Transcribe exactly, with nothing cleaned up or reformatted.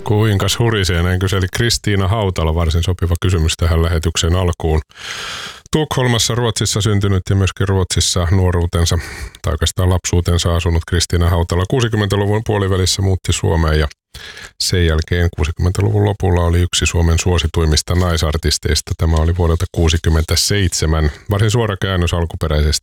Kuinkas hurisee, näin kyseli Kristiina Hautala, varsin sopiva kysymys tähän lähetyksen alkuun. Tukholmassa Ruotsissa syntynyt ja myöskin Ruotsissa nuoruutensa tai oikeastaan lapsuutensa asunut Kristiina Hautala kuusikymmentäluvun puolivälissä muutti Suomeen ja sen jälkeen kuusikymmentäluvun lopulla oli yksi Suomen suosituimmista naisartisteista. Tämä oli vuodelta kuusikymmentäseitsemän. Varsin suora käännös alkuperäisestä